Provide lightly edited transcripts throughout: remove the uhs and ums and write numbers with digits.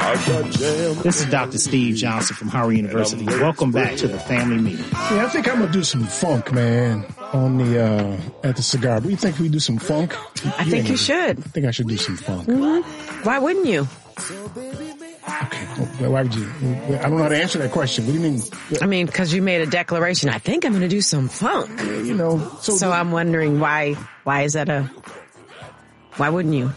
This is Dr. Steve Johnson from Howard University. Welcome back to the Family Meeting. Yeah, I think I'm going to do some funk, man, on the at the cigar. What do you think we do some funk? I think you should. I think I should do some funk. Mm-hmm. Why wouldn't you? Okay, well, why would you? I don't know how to answer that question. What do you mean? I mean, because you made a declaration. I think I'm going to do some funk. You know. So I'm wondering why is that why wouldn't you?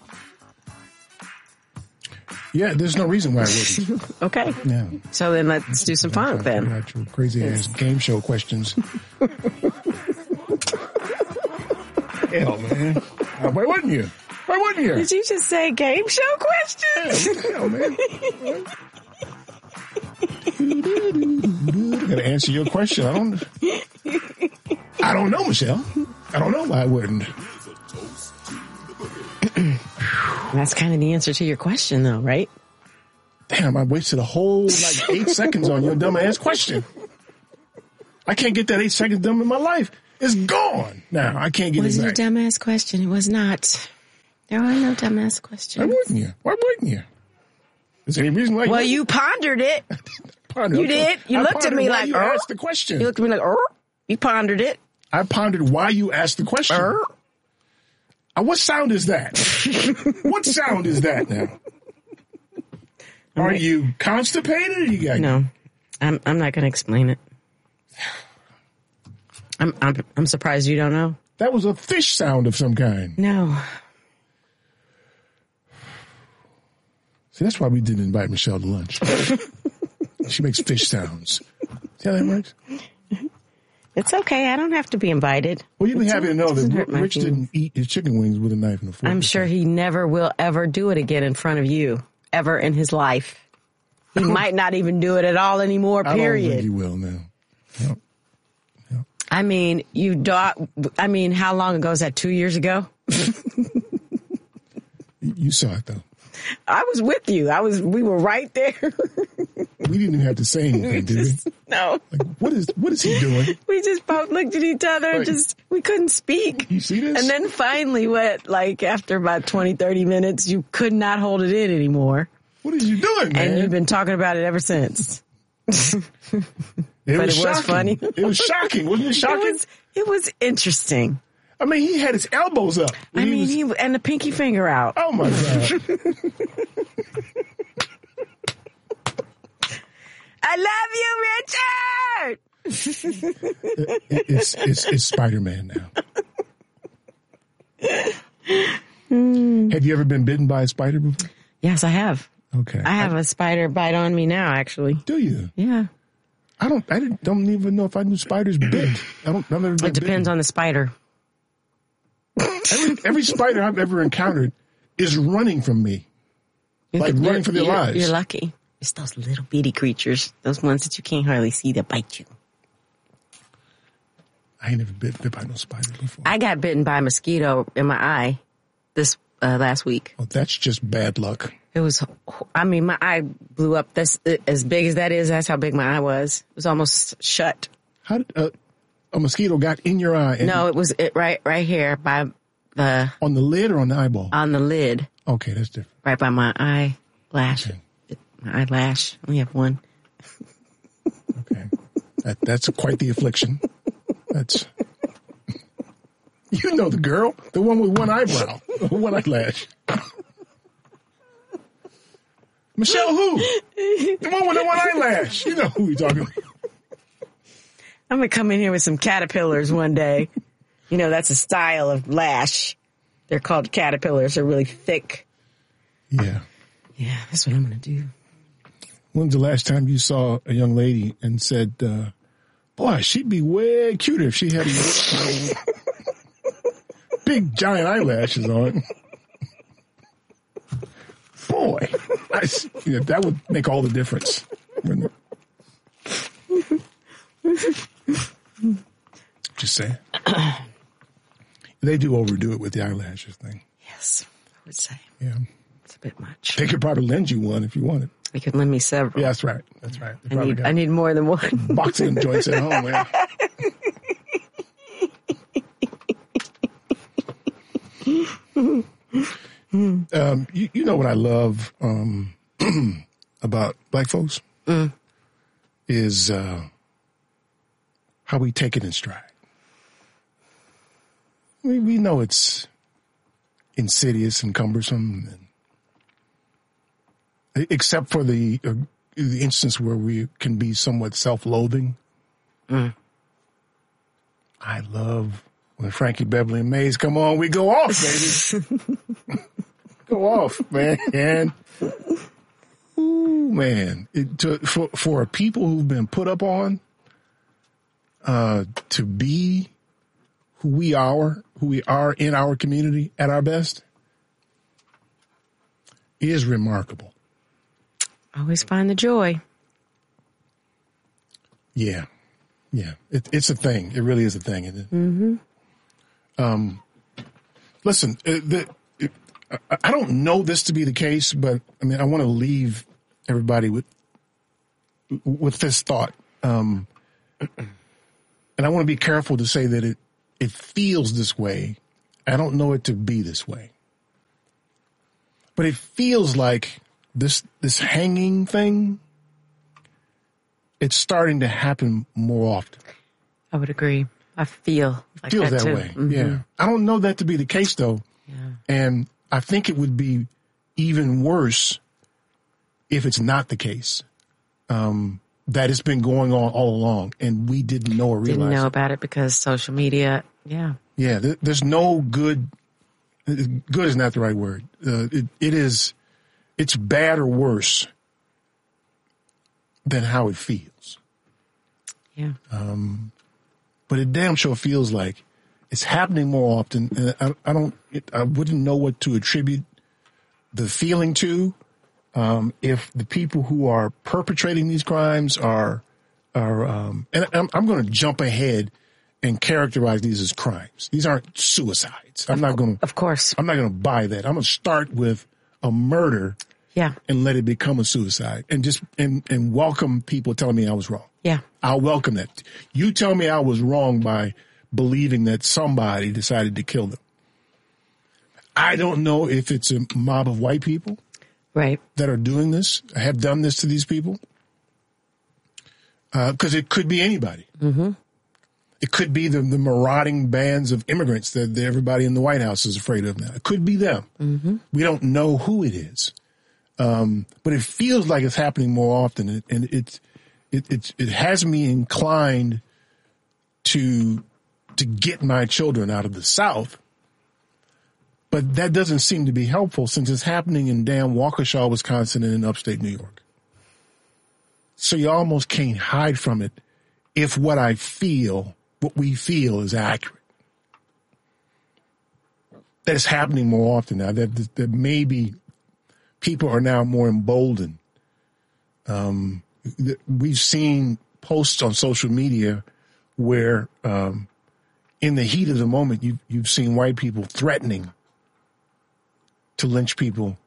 Yeah, there's no reason why I wouldn't. Okay. Yeah. So then let's do some funk then. Not your crazy ass game show questions. Hell, man. Why wouldn't you? Why wouldn't you? Did you just say game show questions? Hell, man. I gotta answer your question. I don't know, Michelle. I don't know why I wouldn't. That's kind of the answer to your question, though, right? Damn, I wasted a whole 8 seconds on your dumb ass question. I can't get that 8 seconds done in my life. It's gone. Now I can't get it back. Was it a dumb ass question? It was not. There are no dumb ass questions. Why wouldn't you? Why wouldn't you? Is there any reason why? Well, you pondered it. You did. You looked at me like, you asked the question. You looked at me like, you pondered it. I pondered why you asked the question. What sound is that? What sound is that now? Are you constipated? Or you got no? I'm not going to explain it. I'm surprised you don't know. That was a fish sound of some kind. No. See, that's why we didn't invite Michelle to lunch. She makes fish sounds. See how that works? It's okay. I don't have to be invited. Well, you'd be happy to know that Rich didn't eat his chicken wings with a knife and a fork. I'm sure he never will ever do it again in front of you, ever in his life. He might not even do it at all anymore, period. I don't think he will now. Yep. I mean, how long ago was that? 2 years ago? You saw it, though. I was with you. We were right there. We didn't even have to say anything, did we? No. Like, what is he doing? We just both looked at each other and we couldn't speak. You see this? And then finally, after about 20, 30 minutes, you could not hold it in anymore. What are you doing, man? And you've been talking about it ever since. It was funny. It was shocking. Wasn't it shocking? It was interesting. I mean, he had his elbows up. And the pinky finger out. Oh, my God. I love you, Richard! It's Spider-Man now. Have you ever been bitten by a spider before? Yes, I have. Okay. I have a spider bite on me now, actually. Do you? Yeah. I don't even know if I knew spiders bit. I've never been It depends on the spider. Every spider I've ever encountered is running from me. Running for their lives. You're lucky. It's those little bitty creatures, those ones that you can't hardly see that bite you. I ain't never bit by no spider before. I got bitten by a mosquito in my eye this last week. Oh, that's just bad luck. It was, my eye blew up. That's as big as that is. That's how big my eye was. It was almost shut. How did a mosquito got in your eye? No, it was right here by the... On the lid or on the eyeball? On the lid. Okay, that's different. Right by my eyelash. Okay. My eyelash. I only have one. Okay. That's quite the affliction. That's... You know the girl. The one with one eyebrow. One eyelash. Michelle who? The one with the one eyelash. You know who we're talking about. I'm going to come in here with some caterpillars one day. You know, that's a style of lash. They're called caterpillars. They're really thick. Yeah. Yeah, that's what I'm going to do. When's the last time you saw a young lady and said, boy, she'd be way cuter if she had big giant eyelashes on? Boy, that would make all the difference. Just saying. They do overdo it with the eyelashes thing. Yes, I would say. Yeah. It's a bit much. They could probably lend you one if you wanted. They could lend me several. Yeah, that's right. That's right. I need more than one. Boxing joints at home, man. You know what I love about black folks is how we take it in stride. We know it's insidious and cumbersome, except for the instance where we can be somewhat self-loathing. I love when Frankie Beverly and Mays come on, we go off, baby. Go off, man. Ooh, man. For people who've been put up on, to be who we are in our community at our best is remarkable. Always find the joy. Yeah. It's a thing. It really is a thing, isn't it? Listen, I don't know this to be the case, but I mean, I want to leave everybody with this thought. And I want to be careful to say that it feels this way. I don't know it to be this way. But it feels like this hanging thing, it's starting to happen more often. I would agree. I feel like feels that that too. way. Yeah. I don't know that to be the case though. Yeah. And I think it would be even worse if it's not the case. That it's been going on all along and we didn't know or realize. Didn't know about it because social media. Yeah. Yeah. There's no good. Good is not the right word. It's bad or worse than how it feels. Yeah. But it damn sure feels like it's happening more often. And I wouldn't know what to attribute the feeling to. If the people who are perpetrating these crimes are and I'm going to jump ahead and characterize these as crimes. These aren't suicides. Of course. I'm not going to buy that. I'm going to start with a murder. Yeah. And let it become a suicide and just, and welcome people telling me I was wrong. Yeah. I'll welcome that. You tell me I was wrong by believing that somebody decided to kill them. I don't know if it's a mob of white people. Right. That are doing this, have done this to these people. Because it could be anybody. Mm-hmm. It could be the marauding bands of immigrants that everybody in the White House is afraid of now. It could be them. Mm-hmm. We don't know who it is. But it feels like it's happening more often, and it has me inclined to get my children out of the South. But that doesn't seem to be helpful since it's happening in damn Waukesha, Wisconsin, and in upstate New York. So you almost can't hide from it if what we feel is accurate. That it's happening more often now. That maybe people are now more emboldened. We've seen posts on social media where in the heat of the moment, you've seen white people threatening to lynch people.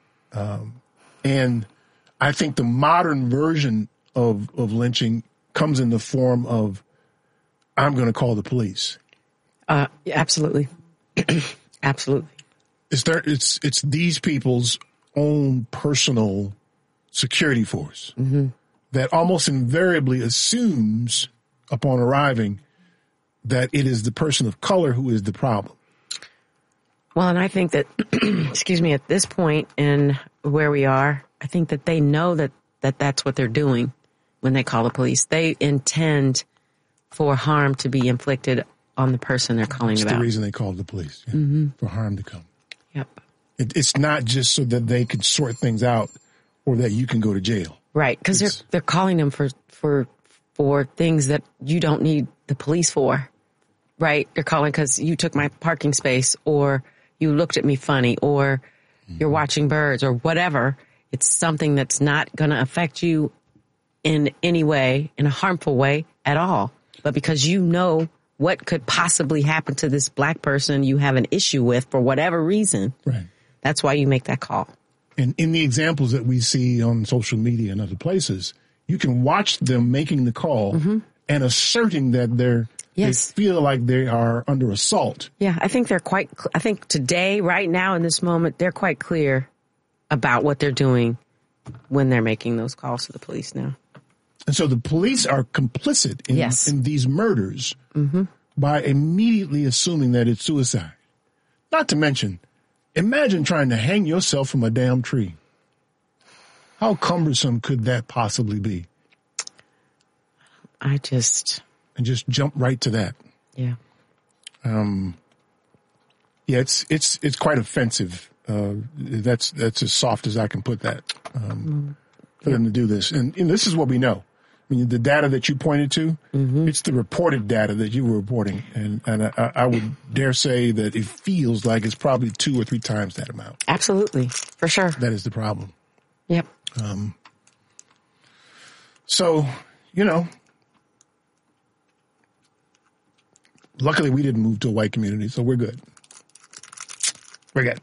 And I think the modern version of lynching comes in the form of, I'm going to call the police. Absolutely. Absolutely. It's these people's own personal security force that almost invariably assumes upon arriving that it is the person of color who is the problem. Well, and I think that, excuse me, at this point in where we are, I think that they know that that's what they're doing when they call the police. They intend for harm to be inflicted on the person they're calling about. That's the reason they called the police, for harm to come. Yep. It's not just so that they can sort things out or that you can go to jail. Right, because they're calling them for things that you don't need the police for. Right? They're calling because you took my parking space, or you looked at me funny, or you're watching birds, or whatever. It's something that's not going to affect you in any way, in a harmful way at all. But because you know what could possibly happen to this black person you have an issue with for whatever reason, right? That's why you make that call. And in the examples that we see on social media and other places, you can watch them making the call and asserting that they feel like they are under assault. Yeah, I think I think today, right now in this moment, they're quite clear about what they're doing when they're making those calls to the police now. And so the police are complicit in these murders by immediately assuming that it's suicide. Not to mention, imagine trying to hang yourself from a damn tree. How cumbersome could that possibly be? And just jump right to that. Yeah. Yeah, it's quite offensive. That's as soft as I can put that, for them to do this. And this is what we know. I mean, the data that you pointed to, it's the reported data that you were reporting. And I would dare say that it feels like it's probably 2 or 3 times that amount. Absolutely. For sure. That is the problem. Yep. So, luckily we didn't move to a white community, so we're good. We're good.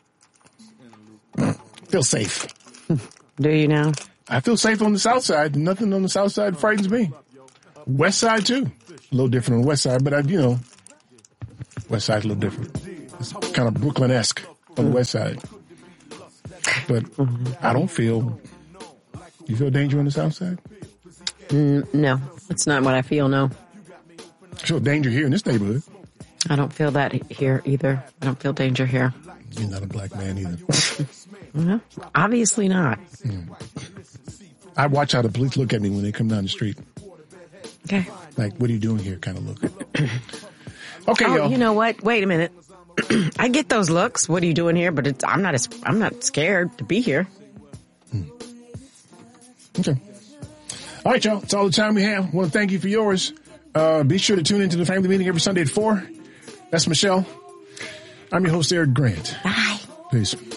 Feel safe. Do you now? I feel safe on the south side. Nothing on the south side frightens me. West side too. A little different on the west side, but west side's a little different. It's kind of Brooklyn-esque on the west side. But I don't feel. You feel danger on the south side? No, that's not what I feel. No. I feel danger here in this neighborhood. I don't feel that here either. I don't feel danger here. You're not a black man either. No, obviously not. I watch how the police look at me when they come down the street. Okay. Like, what are you doing here kind of look. Okay, y'all. You know what? Wait a minute. I get those looks. What are you doing here? But I'm not scared to be here. Okay. All right, y'all. That's all the time we have. I want to thank you for yours. Be sure to tune into the family meeting every Sunday at 4. That's Michelle. I'm your host, Eric Grant. Bye. Peace.